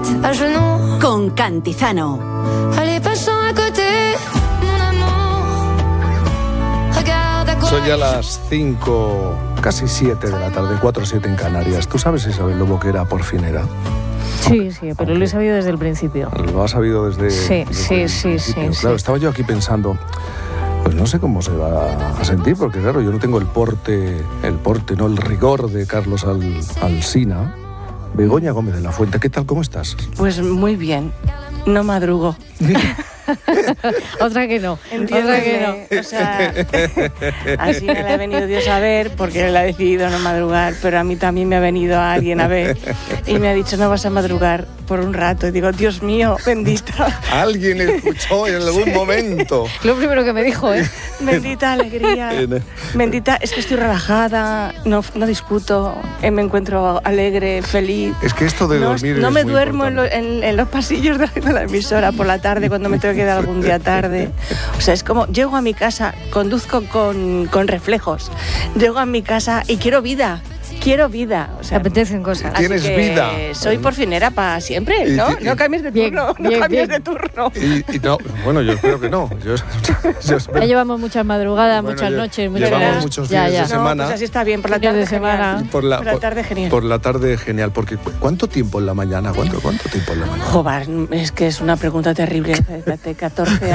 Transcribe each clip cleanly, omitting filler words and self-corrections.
à genoux. Con Cantizano. Allez, passons à côté, mon amour. Regarde à quoi. Son ya las 5, casi 7 de la tarde, 4:07 en Canarias. ¿Tú sabes, Isabel Lobo, que era porfinera? Sí, pero lo he sabido desde el principio. Lo has sabido desde... Sí. Claro, estaba yo aquí pensando, pues no sé cómo se va a sentir, porque claro, yo no tengo el porte, no el rigor de Carlos Alsina. Begoña Gómez de la Fuente, ¿qué tal? ¿Cómo estás? Pues muy bien, no madrugo. Otra que no. Entiéndeme, o sea, así me la ha venido Dios a ver porque él ha decidido no madrugar, pero a mí también me ha venido alguien a ver y me ha dicho no vas a madrugar por un rato. Y digo, Dios mío, bendita. Alguien escuchó en algún momento. Lo primero que me dijo, Bendita alegría. Bendita, es que estoy relajada, no discuto, me encuentro alegre, feliz. Es que esto de dormir no es me muy duermo importante. en los pasillos de la emisora por la tarde cuando me tengo que quedar algún día tarde. O sea, es como llego a mi casa, conduzco con reflejos. Llego a mi casa y quiero vida. O sea, me apetecen cosas. Tienes vida. Soy porfinera para siempre, ¿no? No cambies de turno, no cambies de turno. Y no, bueno, yo espero que no. Yo espero. Ya llevamos muchas madrugadas, Bueno, muchas noches, muchas llevamos horas. muchos fines de semana. Pues así está bien, por la Fines tarde de semana. genial. Por la tarde genial. Por la tarde genial, porque ¿cuánto tiempo en la mañana? ¿Cuánto tiempo en la mañana? Joder, es que es una pregunta terrible. Fíjate, 14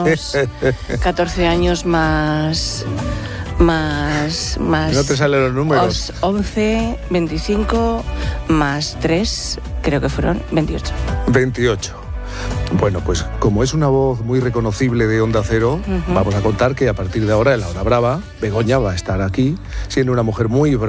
años más... No te salen los números. 11, 25, más 3, creo que fueron 28. 28. Bueno, pues como es una voz muy reconocible de Onda Cero, vamos a contar que a partir de ahora, en La Hora Brava, Begoña va a estar aquí, siendo una mujer muy brava.